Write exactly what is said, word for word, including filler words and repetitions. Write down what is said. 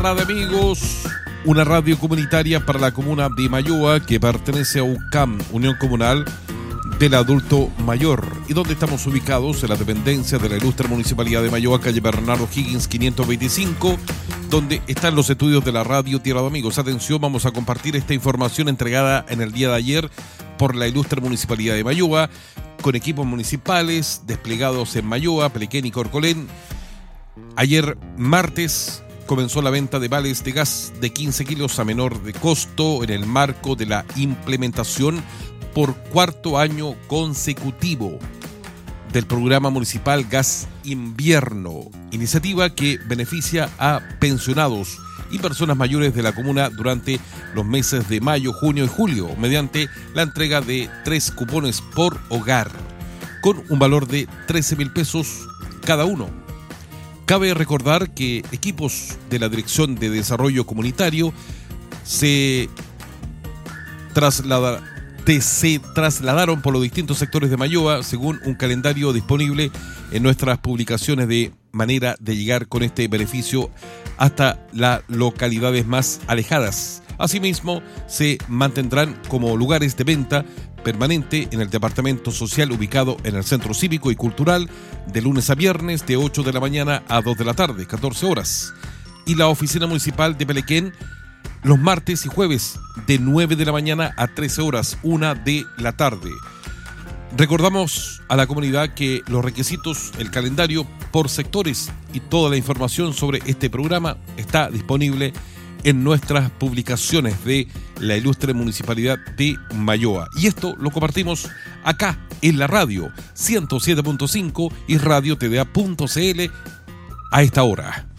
Radio Amigos, una radio comunitaria para la comuna de Mayoa que pertenece a U C A M, Unión Comunal del Adulto Mayor, y donde estamos ubicados en la dependencia de la ilustre Municipalidad de Mayoa, calle Bernardo Higgins quinientos veinticinco, donde están los estudios de la radio Tierra de Amigos. Atención, vamos a compartir esta información entregada en el día de ayer por la ilustre Municipalidad de Mayoa, con equipos municipales desplegados en Mayoa, Pelequén y Corcolén. Ayer martes comenzó la venta de vales de gas de quince kilos a menor de costo en el marco de la implementación por cuarto año consecutivo del programa municipal Gas Invierno, iniciativa que beneficia a pensionados y personas mayores de la comuna durante los meses de mayo, junio y julio, mediante la entrega de tres cupones por hogar, con un valor de trece mil pesos cada uno. Cabe recordar que equipos de la Dirección de Desarrollo Comunitario se trasladaron se trasladaron por los distintos sectores de Mayoa según un calendario disponible en nuestras publicaciones, de manera de llegar con este beneficio hasta las localidades más alejadas. Asimismo, se mantendrán como lugares de venta permanente en el departamento social ubicado en el Centro Cívico y Cultural de lunes a viernes de ocho de la mañana a dos de la tarde, catorce horas, y la oficina municipal de Pelequén los martes y jueves de nueve de la mañana a trece horas, una de la tarde. Recordamos a la comunidad que los requisitos, el calendario por sectores y toda la información sobre este programa está disponible en nuestras publicaciones de la ilustre Municipalidad de Mayoa. Y esto lo compartimos acá en la radio ciento siete punto cinco y radio t d a punto c l a esta hora.